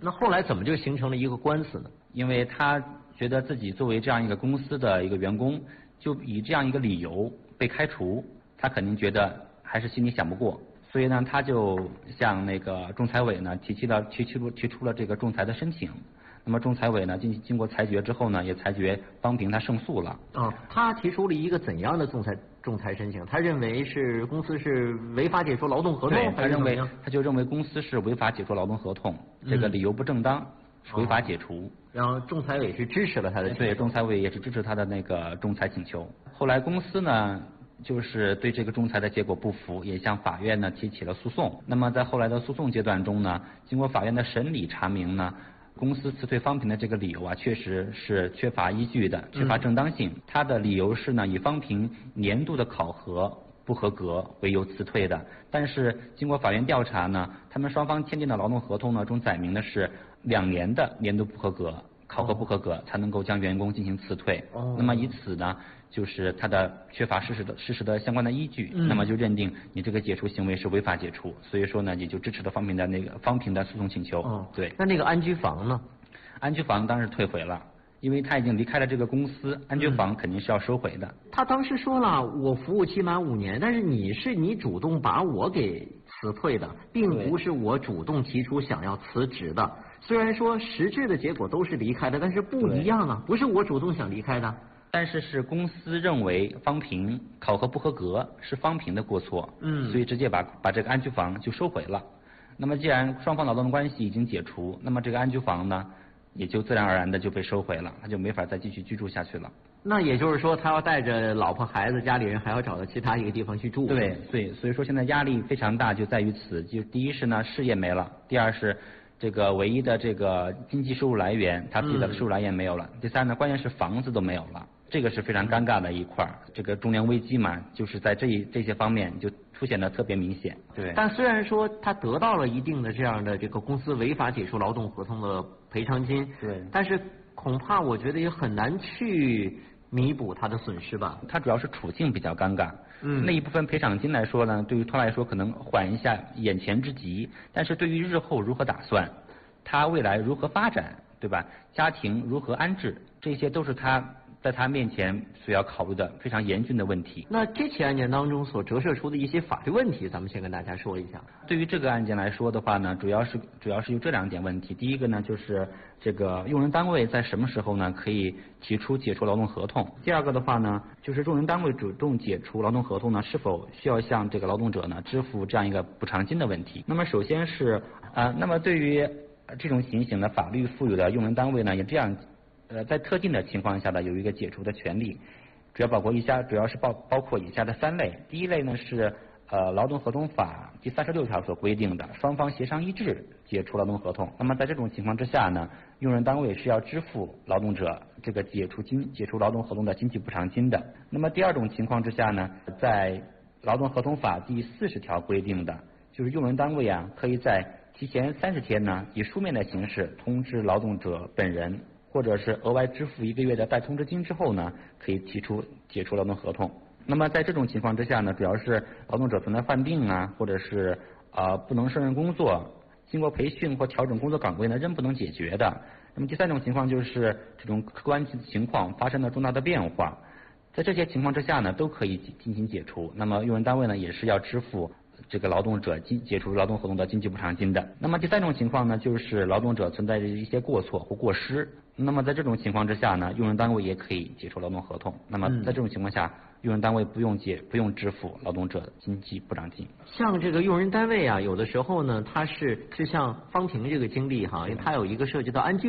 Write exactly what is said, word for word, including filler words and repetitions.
那后来怎么就形成了一个官司呢？ 因为他觉得自己作为这样一个公司的一个员工，就以这样一个理由被开除，他肯定觉得还是心里想不过，所以呢，他就向那个仲裁委呢提起了提出提出了这个仲裁的申请。那么仲裁委呢经经过裁决之后呢，也裁决方平他胜诉了。 啊，他提出了一个怎样的仲裁仲裁申请？他认为是公司是违法解除劳动合同， 对，他认为他就认为公司是违法解除劳动合同，嗯、这个理由不正当，违法解除。 然后仲裁委是支持了他的请求， 对，仲裁委也是支持他的那个仲裁请求。后来公司呢，就是对这个仲裁的结果不服，也向法院呢提起了诉讼。那么在后来的诉讼阶段中呢，经过法院的审理查明呢，公司辞退方平的这个理由啊，确实是缺乏依据的，缺乏正当性。嗯、他的理由是呢，以方平年度的考核不合格为由辞退的。但是经过法院调查呢，他们双方签订的劳动合同呢中载明的是两年的年度不合格、考核不合格才能够将员工进行辞退。哦、那么以此呢，就是他的缺乏事实的事实的相关的依据，嗯、那么就认定你这个解除行为是违法解除，所以说呢，也就支持了方平的那个方平的诉讼请求。 哦， 对。 那那个安居房呢？ 安居房当然是退回了。因为他已经离开了这个公司，安居房肯定是要收回的。 嗯、他当时说了，我服务期满五年，但是你是你主动把我给辞退的，并不是我主动提出想要辞职的。虽然说实质的结果都是离开的，但是不一样啊，不是我主动想离开的。 但是是公司认为方平考核不合格，是方平的过错，嗯，所以直接把把这个安居房就收回了。那么既然双方劳动关系已经解除，那么这个安居房呢？也就自然而然的就被收回了，他就没法再继续居住下去了。 那也就是说，他要带着老婆孩子、家里人，还要找到其他一个地方去住。 对对，所以说现在压力非常大，就在于此。就第一是呢，事业没了；第二是这个唯一的这个经济收入来源，他自己的收入来源没有了；嗯、第三呢，关键是房子都没有了。这个是非常尴尬的一块儿，这个中年危机嘛，就是在这一这些方面就凸显的特别明显。对。 但虽然说他得到了一定的这样的这个公司违法解除劳动合同的赔偿金， 对， 但是恐怕我觉得也很难去弥补他的损失吧。 他主要是处境比较尴尬。嗯。那一部分赔偿金来说呢，对于他来说可能缓一下眼前之急，但是对于日后如何打算，他未来如何发展，对吧？家庭如何安置，这些都是他在他面前所要考虑的非常严峻的问题。 那这起案件当中所折射出的一些法律问题，咱们先跟大家说一下。 对于这个案件来说的话呢，主要是主要是有这两点问题。第一个呢，就是这个用人单位在什么时候呢可以提出解除劳动合同？第二个的话呢，就是用人单位主动解除劳动合同呢，是否需要向这个劳动者呢支付这样一个补偿金的问题？那么首先是啊、呃，那么对于这种情形的法律赋予的用人单位呢，也这样。呃，在特定的情况下呢，有一个解除的权利，主要包括以下，主要是包包括以下的三类。第一类呢是呃劳动合同法第三十六条所规定的，双方协商一致解除劳动合同。那么在这种情况之下呢，用人单位是要支付劳动者这个解除金解除劳动合同的经济补偿金的。那么第二种情况之下呢，在劳动合同法第四十条规定的，就是用人单位啊可以在提前三十天呢，以书面的形式通知劳动者本人。或者是额外支付一个月的代通知金之后呢，可以提出解除劳动合同。那么在这种情况之下呢，主要是劳动者存在患病啊，或者是呃不能胜任工作，经过培训或调整工作岗位呢，仍不能解决的。那么第三种情况就是这种客观情况发生了重大的变化，在这些情况之下呢，都可以进行解除。那么用人单位呢，也是要支付这个劳动者经解除劳动合同的经济补偿金的。那么第三种情况呢，就是劳动者存在着一些过错或过失。那么在这种情况之下呢，用人单位也可以解除劳动合同。那么在这种情况下，嗯、用人单位不用解不用支付劳动者经济补偿金。 像这个用人单位啊，有的时候呢，它是就像方平这个经历哈，因为它有一个涉及到安居